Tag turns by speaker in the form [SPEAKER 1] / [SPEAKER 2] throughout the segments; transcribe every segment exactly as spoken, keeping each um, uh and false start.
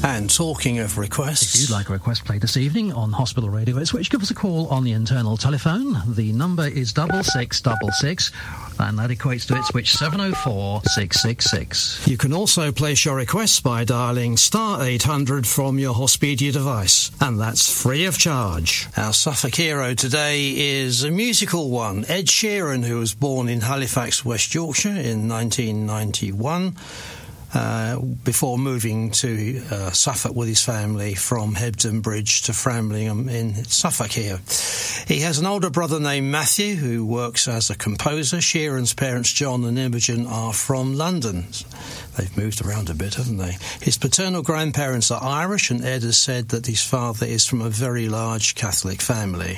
[SPEAKER 1] And talking of requests...
[SPEAKER 2] If you'd like a request played this evening on Hospital Radio Ipswich, give us a call on the internal telephone. The number is double six double six, and that equates to Ipswich seven oh four six six six.
[SPEAKER 1] You can also place your requests by dialling star eight hundred from your Hospedia device, and that's free of charge. Our Suffolk hero today is a musical one. Ed Sheeran, who was born in Halifax, West Yorkshire in nineteen ninety-one. Uh, before moving to uh, Suffolk with his family from Hebden Bridge to Framlingham in Suffolk here. He has an older brother named Matthew who works as a composer. Sheeran's parents, John and Imogen, are from London. They've moved around a bit, haven't they? His paternal grandparents are Irish, and Ed has said that his father is from a very large Catholic family.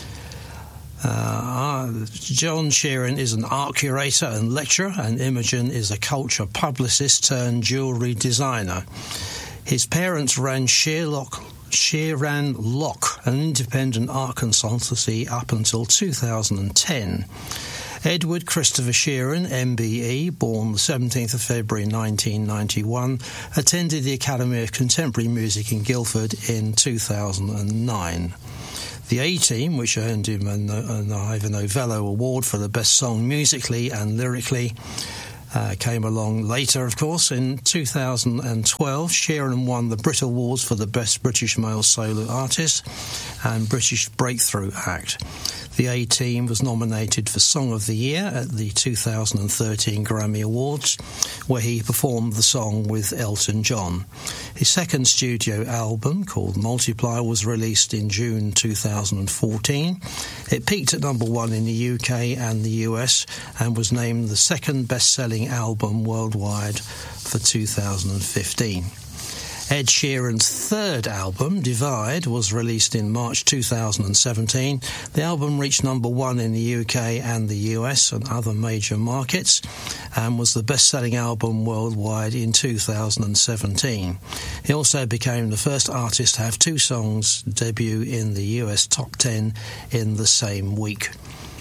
[SPEAKER 1] Uh, John Sheeran is an art curator and lecturer, and Imogen is a culture publicist turned jewellery designer. His parents ran Sheerlock, Sheeran Lock, an independent art consultancy, up until two thousand ten. Edward Christopher Sheeran, M B E, born the seventeenth of February nineteen ninety-one, attended the Academy of Contemporary Music in Guildford in two thousand nine. The A-Team, which earned him an, an Ivor Novello Award for the best song musically and lyrically, uh, came along later, of course. In two thousand twelve, Sheeran won the Brit Awards for the Best British Male Solo Artist and British Breakthrough Act. The A-Team was nominated for Song of the Year at the two thousand thirteen Grammy Awards, where he performed the song with Elton John. His second studio album, called Multiply, was released in June two thousand fourteen. It peaked at number one in the U K and the U S and was named the second best-selling album worldwide for two thousand fifteen. Ed Sheeran's third album, Divide, was released in March two thousand seventeen. The album reached number one in the U K and the U S and other major markets, and was the best-selling album worldwide in two thousand seventeen. He also became the first artist to have two songs debut in the U S top ten in the same week.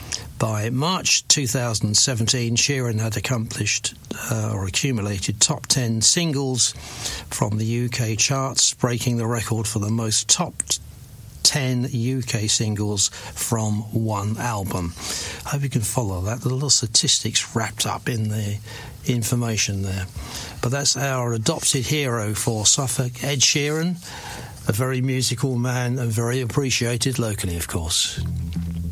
[SPEAKER 1] By March two thousand seventeen, Sheeran had accomplished uh, or accumulated top ten singles from the U K charts, breaking the record for the most top ten U K singles from one album. I hope you can follow that. The little statistics wrapped up in the information there. But that's our adopted hero for Suffolk, Ed Sheeran, a very musical man and very appreciated locally, of course.